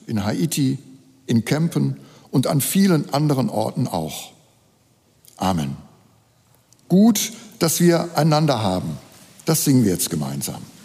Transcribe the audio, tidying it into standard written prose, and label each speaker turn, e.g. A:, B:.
A: in Haiti, in Kempen und an vielen anderen Orten auch. Amen. Gut, dass wir einander haben. Das singen wir jetzt gemeinsam.